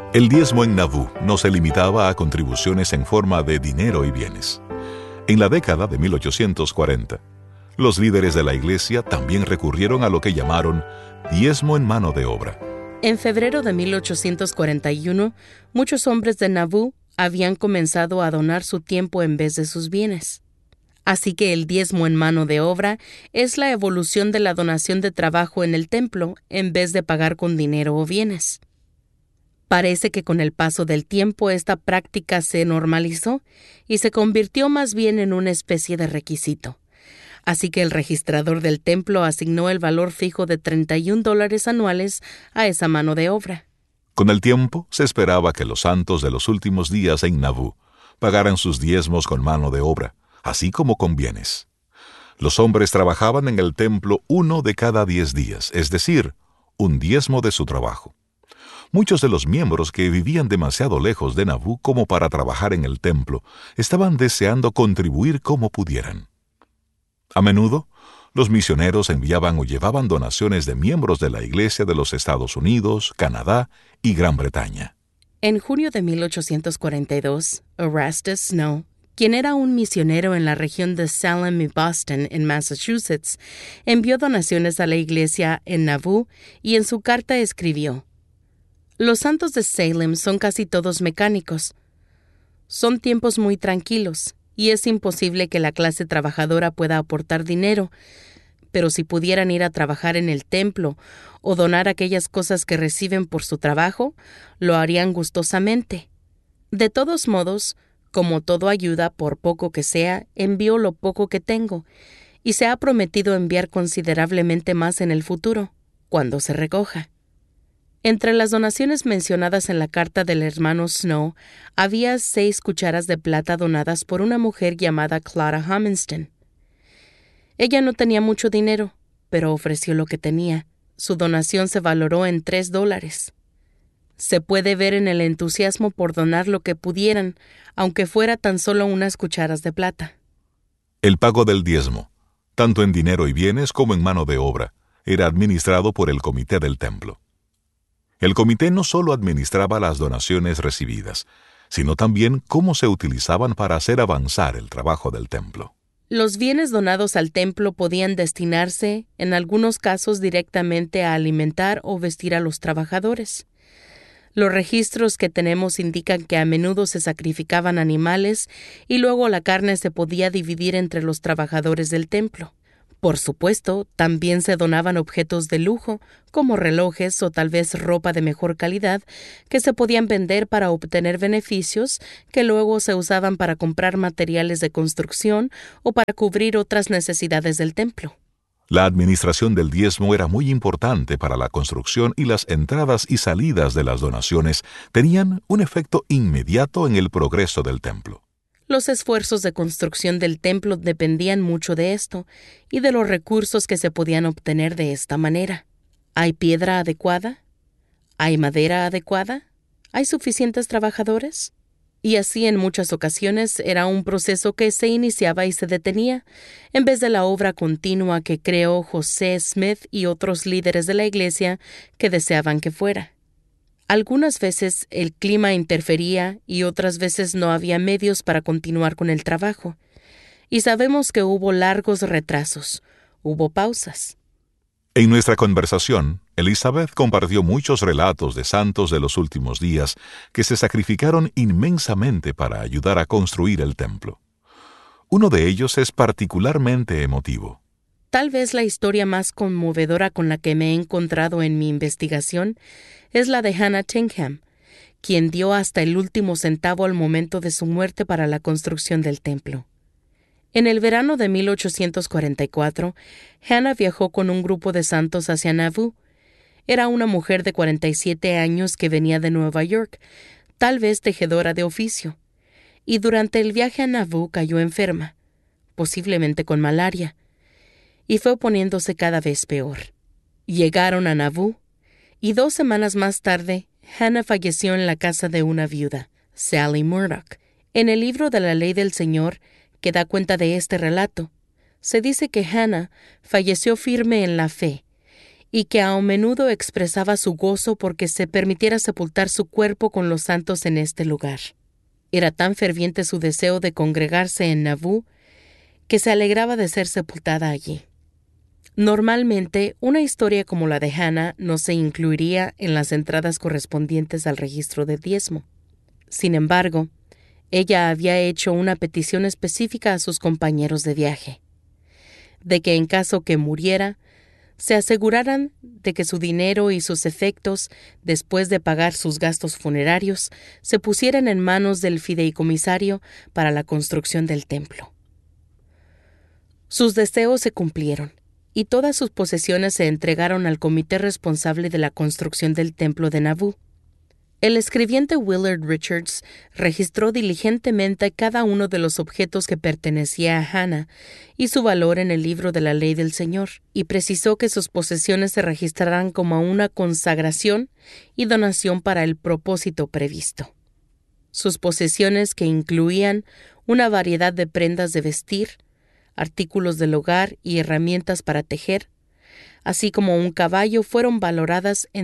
El diezmo en Nauvoo no se limitaba a contribuciones en forma de dinero y bienes. En la década de 1840, los líderes de la iglesia también recurrieron a lo que llamaron diezmo en mano de obra. En febrero de 1841, muchos hombres de Nauvoo habían comenzado a donar su tiempo en vez de sus bienes. Así que el diezmo en mano de obra es la evolución de la donación de trabajo en el templo en vez de pagar con dinero o bienes. Parece que con el paso del tiempo esta práctica se normalizó y se convirtió más bien en una especie de requisito. Así que el registrador del templo asignó el valor fijo de $31 anuales a esa mano de obra. Con el tiempo, se esperaba que los santos de los últimos días en Nauvoo pagaran sus diezmos con mano de obra, así como con bienes. Los hombres trabajaban en el templo 1 de cada 10 días, es decir, un diezmo de su trabajo. Muchos de los miembros que vivían demasiado lejos de Nauvoo como para trabajar en el templo estaban deseando contribuir como pudieran. A menudo, los misioneros enviaban o llevaban donaciones de miembros de la Iglesia de los Estados Unidos, Canadá y Gran Bretaña. En junio de 1842, Erastus Snow, quien era un misionero en la región de Salem y Boston, en Massachusetts, envió donaciones a la iglesia en Nauvoo y en su carta escribió: «Los santos de Salem son casi todos mecánicos. Son tiempos muy tranquilos y es imposible que la clase trabajadora pueda aportar dinero, pero si pudieran ir a trabajar en el templo o donar aquellas cosas que reciben por su trabajo, lo harían gustosamente. De todos modos, como todo ayuda, por poco que sea, envío lo poco que tengo, y se ha prometido enviar considerablemente más en el futuro, cuando se recoja». Entre las donaciones mencionadas en la carta del hermano Snow, había 6 cucharas de plata donadas por una mujer llamada Clara Humiston. Ella no tenía mucho dinero, pero ofreció lo que tenía. Su donación se valoró en $3. Se puede ver en el entusiasmo por donar lo que pudieran, aunque fuera tan solo unas cucharas de plata. El pago del diezmo, tanto en dinero y bienes como en mano de obra, era administrado por el comité del templo. El comité no solo administraba las donaciones recibidas, sino también cómo se utilizaban para hacer avanzar el trabajo del templo. Los bienes donados al templo podían destinarse, en algunos casos, directamente a alimentar o vestir a los trabajadores. Los registros que tenemos indican que a menudo se sacrificaban animales y luego la carne se podía dividir entre los trabajadores del templo. Por supuesto, también se donaban objetos de lujo, como relojes o tal vez ropa de mejor calidad, que se podían vender para obtener beneficios que luego se usaban para comprar materiales de construcción o para cubrir otras necesidades del templo. La administración del diezmo era muy importante para la construcción y las entradas y salidas de las donaciones tenían un efecto inmediato en el progreso del templo. Los esfuerzos de construcción del templo dependían mucho de esto y de los recursos que se podían obtener de esta manera. ¿Hay piedra adecuada? ¿Hay madera adecuada? ¿Hay suficientes trabajadores? Y así en muchas ocasiones era un proceso que se iniciaba y se detenía, en vez de la obra continua que creó José Smith y otros líderes de la iglesia que deseaban que fuera. Algunas veces el clima interfería y otras veces no había medios para continuar con el trabajo. Y sabemos que hubo largos retrasos, hubo pausas. En nuestra conversación, Elizabeth compartió muchos relatos de santos de los últimos días que se sacrificaron inmensamente para ayudar a construir el templo. Uno de ellos es particularmente emotivo. Tal vez la historia más conmovedora con la que me he encontrado en mi investigación es la de Hannah Tinkham, quien dio hasta el último centavo al momento de su muerte para la construcción del templo. En el verano de 1844, Hannah viajó con un grupo de santos hacia Nauvoo. Era una mujer de 47 años que venía de Nueva York, tal vez tejedora de oficio, y durante el viaje a Nauvoo cayó enferma, posiblemente con malaria, y fue poniéndose cada vez peor. Llegaron a Nauvoo, y 2 semanas más tarde, Hannah falleció en la casa de una viuda, Sally Murdoch. En el libro de la Ley del Señor, que da cuenta de este relato, se dice que Hannah falleció firme en la fe y que a menudo expresaba su gozo porque se permitiera sepultar su cuerpo con los santos en este lugar. Era tan ferviente su deseo de congregarse en Nauvoo que se alegraba de ser sepultada allí. Normalmente, una historia como la de Hannah no se incluiría en las entradas correspondientes al registro de diezmo. Sin embargo, ella había hecho una petición específica a sus compañeros de viaje, de que en caso que muriera, se aseguraran de que su dinero y sus efectos, después de pagar sus gastos funerarios, se pusieran en manos del fideicomisario para la construcción del templo. Sus deseos se cumplieron, y todas sus posesiones se entregaron al comité responsable de la construcción del templo de Nauvoo. El escribiente Willard Richards registró diligentemente cada uno de los objetos que pertenecía a Hannah y su valor en el libro de la ley del Señor, y precisó que sus posesiones se registraran como una consagración y donación para el propósito previsto. Sus posesiones, que incluían una variedad de prendas de vestir, artículos del hogar y herramientas para tejer, así como un caballo, fueron valoradas en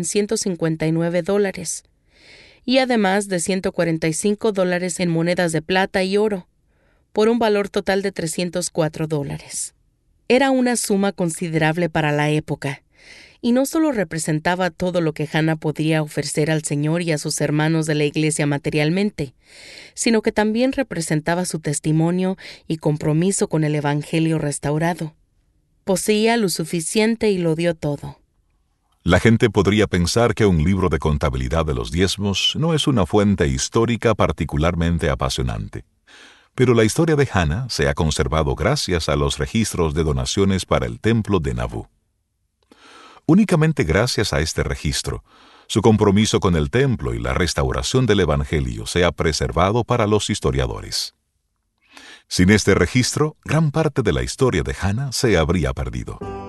$159, y además de $145 en monedas de plata y oro, por un valor total de $304. Era una suma considerable para la época, y no solo representaba todo lo que Hannah podría ofrecer al Señor y a sus hermanos de la iglesia materialmente, sino que también representaba su testimonio y compromiso con el Evangelio restaurado. Poseía lo suficiente y lo dio todo. La gente podría pensar que un libro de contabilidad de los diezmos no es una fuente histórica particularmente apasionante. Pero la historia de Hannah se ha conservado gracias a los registros de donaciones para el templo de Nauvoo. Únicamente gracias a este registro, su compromiso con el templo y la restauración del Evangelio se ha preservado para los historiadores. Sin este registro, gran parte de la historia de Hannah se habría perdido.